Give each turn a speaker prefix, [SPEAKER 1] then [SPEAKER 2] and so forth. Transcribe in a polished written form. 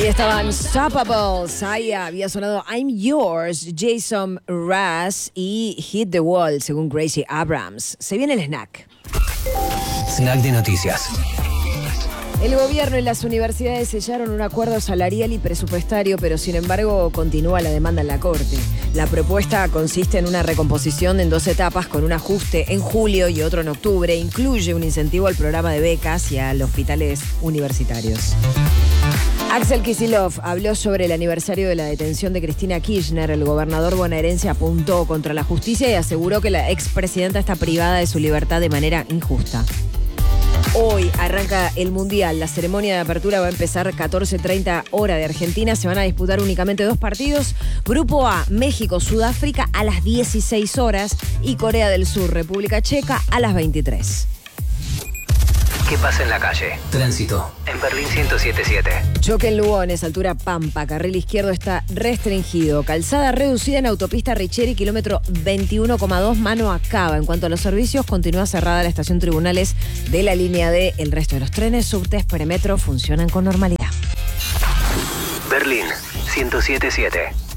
[SPEAKER 1] Ahí estaban Unstoppables. Ahí había sonado I'm Yours, Jason Mraz y Hit the Wall, según Gracie Abrams. Se viene el snack.
[SPEAKER 2] Snack de noticias.
[SPEAKER 1] El gobierno y las universidades sellaron un acuerdo salarial y presupuestario, pero sin embargo continúa la demanda en la Corte. La propuesta consiste en una recomposición en 2 etapas con un ajuste en julio y otro en octubre. Incluye un incentivo al programa de becas y a los hospitales universitarios. Axel Kicillof habló sobre el aniversario de la detención de Cristina Kirchner. El gobernador bonaerense apuntó contra la justicia y aseguró que la expresidenta está privada de su libertad de manera injusta. Hoy arranca el Mundial. La ceremonia de apertura va a empezar 14:30 hora de Argentina. Se van a disputar únicamente 2 partidos. Grupo A, México-Sudáfrica a las 16 horas y Corea del Sur, República Checa a las 23.
[SPEAKER 2] ¿Qué pasa en la calle? Tránsito. En Berlín 107.7.
[SPEAKER 1] Choque en Lugones, altura Pampa. Carril izquierdo está restringido. Calzada reducida en autopista Richeri, kilómetro 21,2, mano a Cava. En cuanto a los servicios, continúa cerrada la estación Tribunales de la línea D. El resto de los trenes, subtes, premetro funcionan con normalidad.
[SPEAKER 2] Berlín 107.7.